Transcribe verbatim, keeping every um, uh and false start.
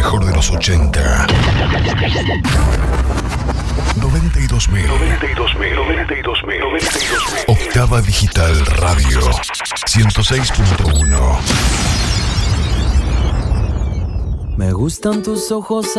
mejor de los ochenta. noventa y dos mil. noventa y dos mil. noventa y dos mil. noventa y dos mil. Octava Digital Radio. ciento seis punto uno. Me gustan tus ojos